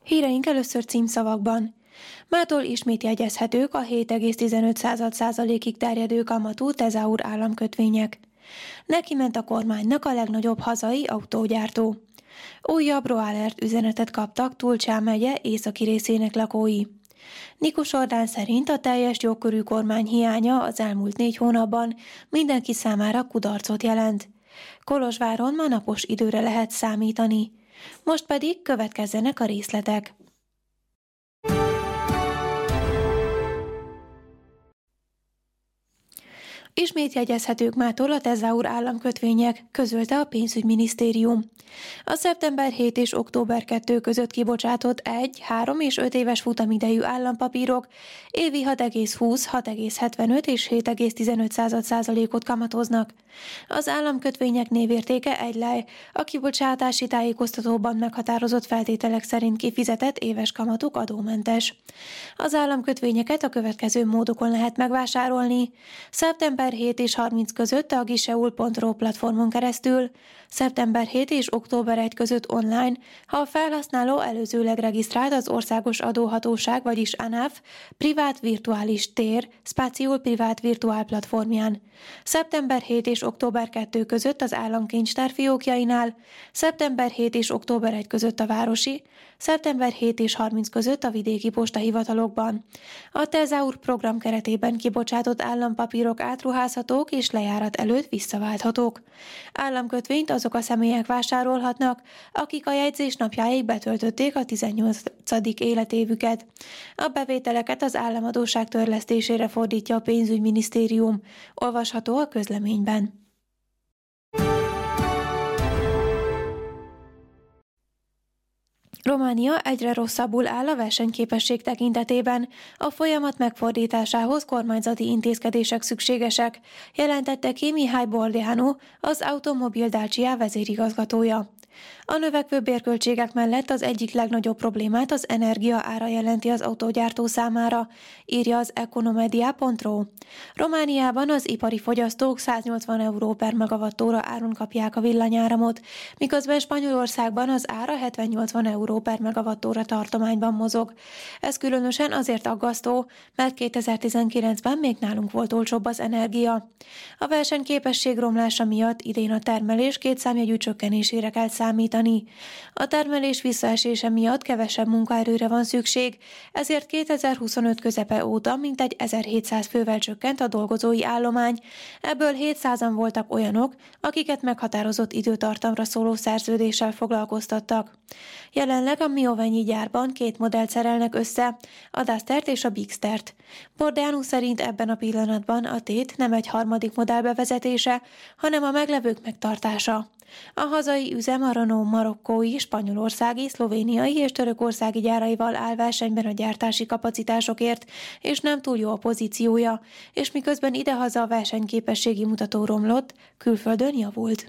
Híreink először címszavakban. Mától ismét jegyezhetők a 7,15%-ig terjedő kamatú tezaur államkötvények. Neki ment a kormánynak a legnagyobb hazai autógyártó. Újabb roalert üzenetet kaptak Tulcsán megye északi részének lakói. Nikus Orbán szerint a teljes jogkörű kormány hiánya az elmúlt 4 hónapban mindenki számára kudarcot jelent. Kolozsváron ma napos időre lehet számítani. Most pedig következzenek a részletek. Ismét jegyezhetők mától a tezaur államkötvények, közölte a pénzügyminisztérium. A szeptember 7 és október 2 között kibocsátott 1, 3 és 5 éves futamidejű állampapírok évi 6,20, 6,75 és 7,15%-ot kamatoznak. Az államkötvények névértéke egy lej, a kibocsátási tájékoztatóban meghatározott feltételek szerint kifizetett éves kamatuk adómentes. Az államkötvényeket a következő módokon lehet megvásárolni. Szeptember 7 és 30 között a giseul.ro platformon keresztül, szeptember 7 és október 1 között online, ha a felhasználó előzőleg regisztrált az Országos Adóhatóság, vagyis ANAF, privát virtuális tér, Spatiul privát virtuál platformján. Szeptember 7 és október 2 között az államkincstár fiókjainál, szeptember 7 és október 1 között a városi, szeptember 7 és 30 között a vidéki postahivatalokban. A tezaur program keretében kibocsátott állampapírok átruházhatók és lejárat előtt visszaválthatók. Államkötvényt azok a személyek vásárolhatnak, akik a jegyzés napjáig betöltötték a 18. életévüket. A bevételeket az államadósság törlesztésére fordítja a pénzügyminisztérium. Olvasható a közleményben. Románia egyre rosszabbul áll a versenyképesség tekintetében. A folyamat megfordításához kormányzati intézkedések szükségesek, jelentette ki Mihály Bordeanu, az Automobil Dacia vezérigazgatója. A növekvő bérköltségek mellett az egyik legnagyobb problémát az energia ára jelenti az autógyártó számára, írja az economedia.ro. Romániában az ipari fogyasztók 180 euró per megawattóra áron kapják a villanyáramot, miközben Spanyolországban az ára 70-80 euró per megawattóra tartományban mozog. Ez különösen azért aggasztó, mert 2019-ben még nálunk volt olcsóbb az energia. A versenyképesség romlása miatt idén a termelés kétszámjegyű csökkenésére kell számítani. A termelés visszaesése miatt kevesebb munkaerőre van szükség, ezért 2025 közepe óta mintegy 1700 fővel csökkent a dolgozói állomány, ebből 700-an voltak olyanok, akiket meghatározott időtartamra szóló szerződéssel foglalkoztattak. Jelenleg a Miovenyi gyárban 2 modellt szerelnek össze, a Dustert és a Bigstert. Bordeanu szerint ebben a pillanatban a tét nem egy harmadik modell bevezetése, hanem a meglevők megtartása. A hazai üzem a Renault marokkói, spanyolországi, szlovéniai és törökországi gyáraival áll versenyben a gyártási kapacitásokért, és nem túl jó a pozíciója, és miközben idehaza a versenyképességi mutató romlott, külföldön javult.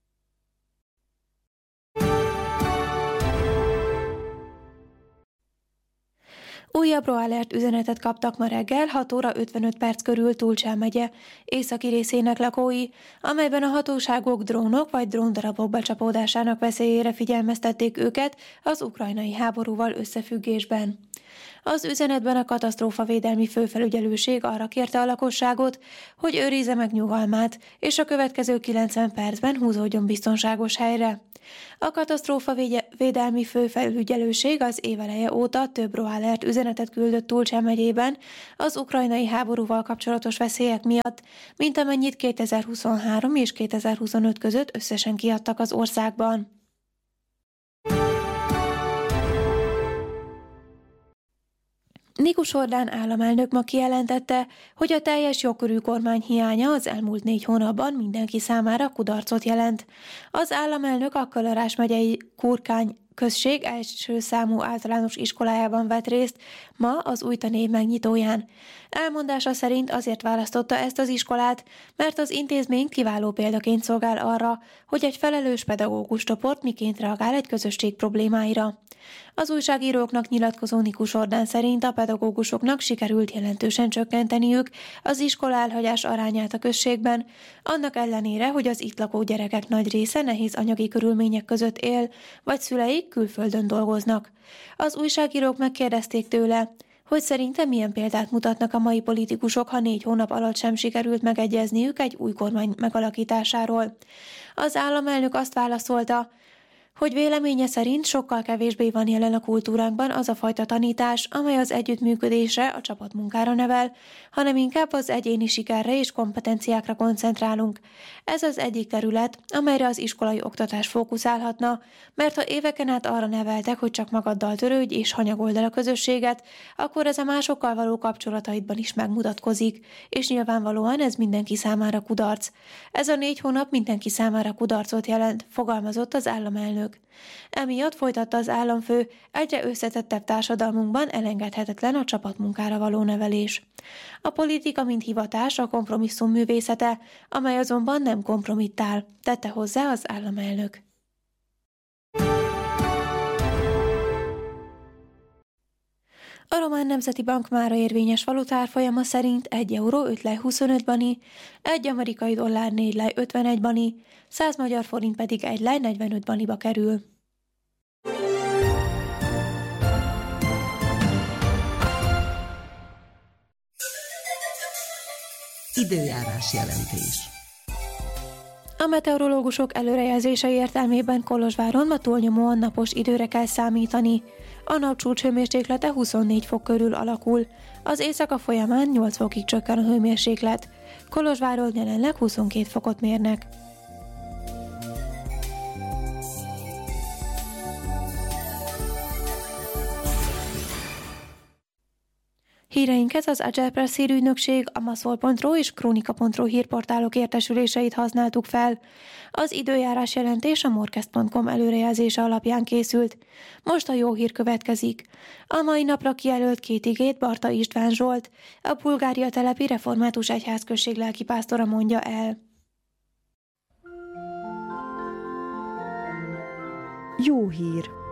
Újabb roalert üzenetet kaptak ma reggel 6 óra 55 perc körül Tulcsán megye északi részének lakói, amelyben a hatóságok drónok vagy dróndarabok becsapódásának veszélyére figyelmeztették őket az ukrajnai háborúval összefüggésben. Az üzenetben a katasztrófavédelmi főfelügyelőség arra kérte a lakosságot, hogy őrizze meg nyugalmát, és a következő 90 percben húzódjon biztonságos helyre. A katasztrófavédelmi főfelügyelőség az éveleje óta több roalert üzenetet küldött Tulcsán megyében az ukrajnai háborúval kapcsolatos veszélyek miatt, mint amennyit 2023 és 2025 között összesen kiadtak az országban. Nikus Orbán államelnök ma kijelentette, hogy a teljes jogkörű kormány hiánya az elmúlt 4 hónapban mindenki számára kudarcot jelent. Az államelnök a Kölarás megyei Kurkány község első számú általános iskolájában vett részt ma az új tanév megnyitóján. Elmondása szerint azért választotta ezt az iskolát, mert az intézmény kiváló példaként szolgál arra, hogy egy felelős pedagógus csoport miként reagál egy közösség problémáira. Az újságíróknak nyilatkozó Nikus Orbán szerint a pedagógusoknak sikerült jelentősen csökkenteniük az iskola elhagyás arányát a községben, annak ellenére, hogy az itt lakó gyerekek nagy része nehéz anyagi körülmények között él, vagy szüleik pedig külföldön dolgoznak. Az újságírók megkérdezték tőle, hogy szerintem milyen példát mutatnak a mai politikusok, ha 4 hónap alatt sem sikerült megegyezniük egy új kormány megalakításáról. Az államelnök azt válaszolta, hogy véleménye szerint sokkal kevésbé van jelen a kultúránkban az a fajta tanítás, amely az együttműködésre, a csapatmunkára nevel, hanem inkább az egyéni sikerre és kompetenciákra koncentrálunk. Ez az egyik terület, amelyre az iskolai oktatás fókuszálhatna, mert ha éveken át arra neveltek, hogy csak magaddal törődj és hanyagold el a közösséget, akkor ez a másokkal való kapcsolataidban is megmutatkozik, és nyilvánvalóan ez mindenki számára kudarc. Ez a 4 hónap mindenki számára kudarcot jelent, fogalmazott az államelnök. Emiatt, folytatta az államfő, egyre összetettebb társadalmunkban elengedhetetlen a csapatmunkára való nevelés. A politika, mint hivatás, a kompromisszum művészete, amely azonban nem kompromittál, tette hozzá az államelnök. A Román Nemzeti Bank mára érvényes valutárfolyama szerint 1 euró 5 lej 25 bani, 1 amerikai dollár 4 lej 51 bani, 100 magyar forint pedig 1 lej 45 baniba kerül. Időjárás jelentés. A meteorológusok előrejelzése értelmében Kolozsváron ma túlnyomóan napos időre kell számítani. A nap csúcshőmérséklete 24 fok körül alakul. Az éjszaka folyamán 8 fokig csökken a hőmérséklet. Kolozsváron jelenleg 22 fokot mérnek. Híreinket az Agile Press hírügynökség, a Maszol.ro és Krónika.ro hírportálok értesüléseit használtuk fel. Az időjárás jelentés a Morkest.com előrejelzése alapján készült. Most a jó hír következik. A mai napra kijelölt 2 igét Barta István Zsolt, a Bulgária telepi református egyházközség lelkipásztora mondja el. Jó hír!